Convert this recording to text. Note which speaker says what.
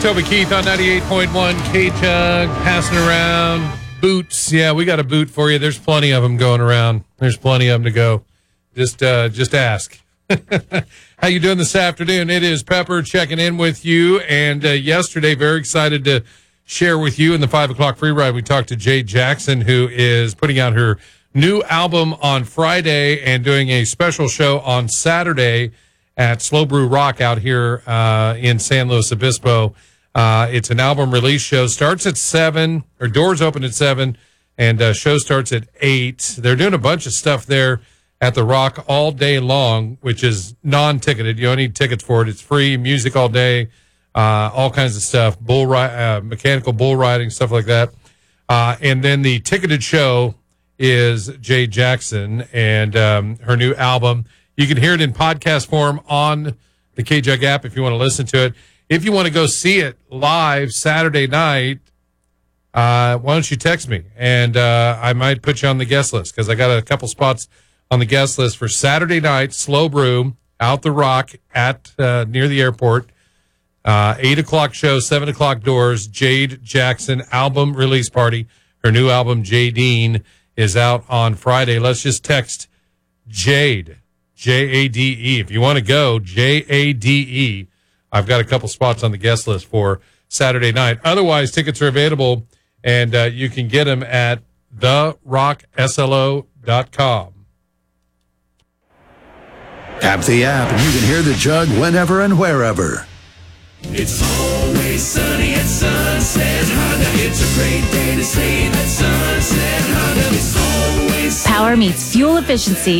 Speaker 1: Toby Keith on 98.1 K-Jug, passing around boots. Yeah, we got a boot for you. There's plenty of them going around. There's plenty of them to go. Just ask. How you doing this afternoon? It is Pepper checking in with you. And yesterday, very excited to share with you in the 5 o'clock free ride. We talked to Jade Jackson, who is putting out her new album on Friday and doing a special show on Saturday at Slow Brew Rock out here in San Luis Obispo. It's an album release show. Starts at 7, or doors open at 7, and show starts at 8. They're doing a bunch of stuff there at the Rock all day long, which is non-ticketed. You don't need tickets for it. It's free, music all day, all kinds of stuff, mechanical bull riding, stuff like that. And then the ticketed show is Jade Jackson and her new album. You can hear it in podcast form on the K-Jug app if you want to listen to it. If you want to go see it live Saturday night, why don't you text me? And I might put you on the guest list because I got a couple spots on the guest list for Saturday night, Slow Brew, out the Rock at near the airport. 8 o'clock show, 7 o'clock doors, Jade Jackson album release party. Her new album, Jadine, is out on Friday. Let's just text Jade, J-A-D-E. If you want to go, J-A-D-E. I've got a couple spots on the guest list for Saturday night. Otherwise, tickets are available, and you can get them at therockslo.com.
Speaker 2: Tap the app, and you can hear the Jug whenever and wherever.
Speaker 3: It's always sunny at Sunset Honda. It's a great day to save at Sunset Honda. It's always
Speaker 4: Power meets fuel efficiency